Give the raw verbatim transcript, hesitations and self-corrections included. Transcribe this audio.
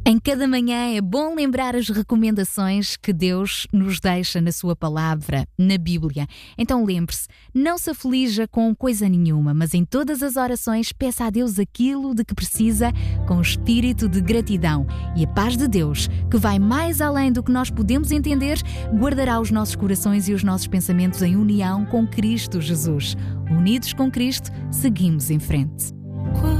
Em cada manhã é bom lembrar as recomendações que Deus nos deixa na sua palavra, na Bíblia. Então lembre-se, não se aflija com coisa nenhuma, mas em todas as orações peça a Deus aquilo de que precisa com espírito de gratidão. E a paz de Deus, que vai mais além do que nós podemos entender, guardará os nossos corações e os nossos pensamentos em união com Cristo Jesus. Unidos com Cristo, seguimos em frente.